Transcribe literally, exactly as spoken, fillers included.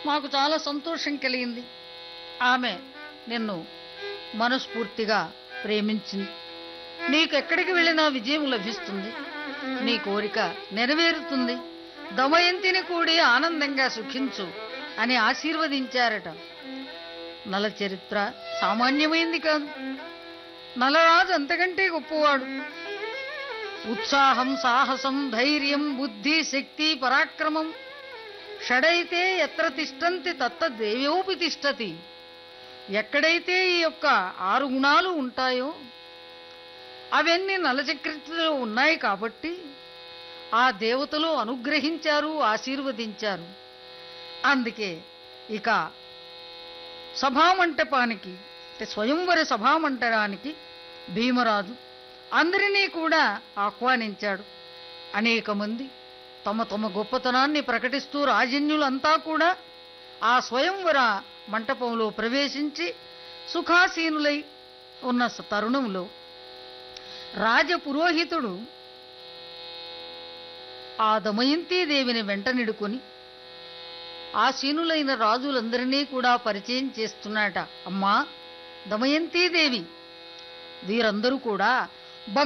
మాకు చాలా సంతోషం కలిగింది. ఆమె నిన్ను మనస్ఫూర్తిగా ప్రేమించింది. నీకెక్కడికి వెళ్ళినా విజయం లభిస్తుంది, నీ కోరిక నెరవేరుతుంది, దమయంతిని కూడి ఆనందంగా సుఖించు అని ఆశీర్వదించారట. నల చరిత్ర సామాన్యమైంది కాదు. నలరాజు అంతకంటే గొప్పవాడు. ఉత్సాహం, సాహసం, ధైర్యం, బుద్ధి, శక్తి, పరాక్రమం షడైతే ఎత్ర తిష్టంతి తత్త దేవ్యోపి తిష్టతి. ఎక్కడైతే ఈ యొక్క ఆరు గుణాలు ఉంటాయో అవన్నీ నలచక్రలో ఉన్నాయి కాబట్టి ఆ దేవతలు అనుగ్రహించారు, ఆశీర్వదించారు. అందుకే ఇక సభామంటపానికి, స్వయంవర సభామంటపానికి భీమరాజు అందరినీ కూడా ఆహ్వానించాడు. అనేక మంది తమ తమ గొప్పతనాన్ని ప్రకటిస్తూ రాజన్యులంతా కూడా ఆ స్వయంవర మంటపంలో ప్రవేశించి సుఖాసీనులై ఉన్న తరుణంలో రాజపురోహితుడు ఆ దమయంతీదేవిని వెంటనిడుకొని ఆసీనులైన రాజులందరినీ కూడా పరిచయం చేస్తున్నాట. అమ్మా దమయంతీదేవి, వీరందరూ కూడా